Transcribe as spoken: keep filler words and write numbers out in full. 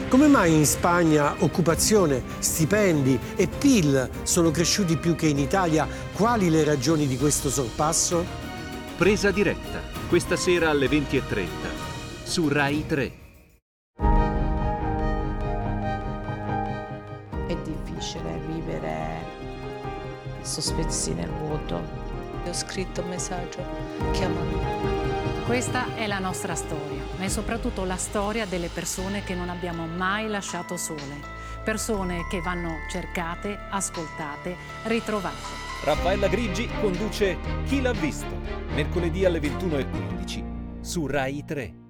Come mai in Spagna occupazione, stipendi e P I L sono cresciuti più che in Italia? Quali le ragioni di questo sorpasso? Presa diretta, questa sera alle venti e trenta, su Rai tre. È difficile vivere sospesi nel vuoto. Ho scritto un messaggio, chiamami. Questa è la nostra storia, ma è soprattutto la storia delle persone che non abbiamo mai lasciato sole. Persone che vanno cercate, ascoltate, ritrovate. Raffaella Grigi conduce Chi l'ha visto? Mercoledì alle ventuno e quindici su Rai tre.